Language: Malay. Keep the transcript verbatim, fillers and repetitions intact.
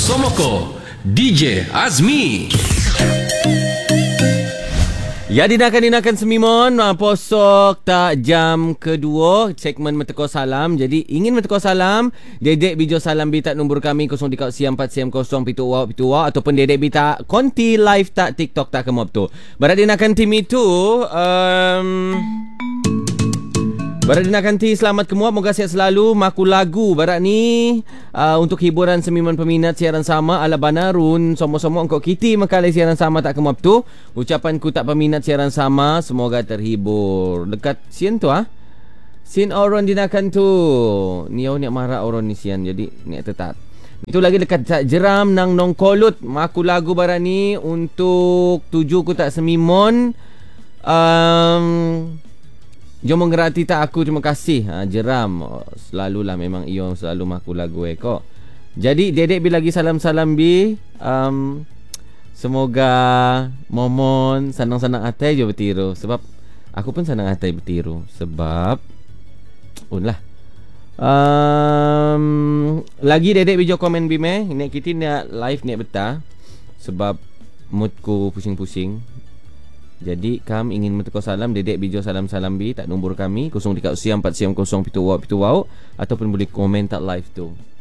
Somoko D J Azmi. Ya, dinakan-dinakan semimon uh, posok tak jam kedua segmen Metekor Salam. Jadi ingin Metekor Salam, dedek bijo salam bi tak nombor kami kosong tiga siam empat siam kosong pitu wak pitu wak ataupun dedek bi tak konti live tak TikTok tak kemop tu. Barat dinakan tim itu um, Barat dinakan ti selamat kemuap, moga sihat selalu. Maku lagu barat ni uh, untuk hiburan semiman peminat siaran sama ala banarun somo-somo engkau kiti makalai siaran sama tak kemuap tu. Ucapan ku tak peminat siaran sama, semoga terhibur. Dekat sian tu ah. Sian orang dinakan tu. Ni au ni marah orang ni sian, jadi ni tetap. Itu lagi dekat jeram nang nong kolut. Maku lagu barat ni untuk tuju ku tak semimon. Um, Jom mengerti tak aku, terima kasih ha, Jeram oh, selalulah memang iyo selalu maku lagu eh kok. Jadi dedek bi lagi salam-salam bi um, semoga momon senang-senang atai je bertiru. Sebab aku pun senang atai bertiru. Sebab Unlah um, lagi dedek bi jo komen bi meh. Nek kita nak live nek betah. Sebab moodku pusing-pusing. Jadi kam ingin Metekor Salam, dedek bijo salam-salam bi tak nombor kami kosong tiga siam empat siam kosong pitu wak pitu wak ataupun boleh komen tak live tu.